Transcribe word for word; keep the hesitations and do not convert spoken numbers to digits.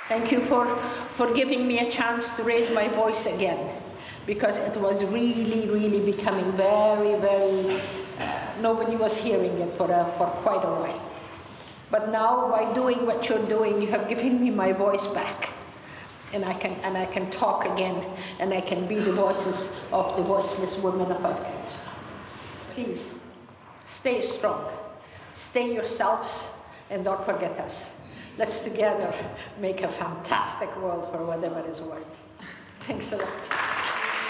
Thank you for, for giving me a chance to raise my voice again, because it was really, really becoming very, very, uh, nobody was hearing it for, a, for quite a while. But now, by doing what you're doing, you have given me my voice back. And I can, and I can talk again, and I can be the voices of the voiceless women of Afghanistan. Please, stay strong, stay yourselves, and don't forget us. Let's together make a fantastic world for whatever is worth. Thanks a lot.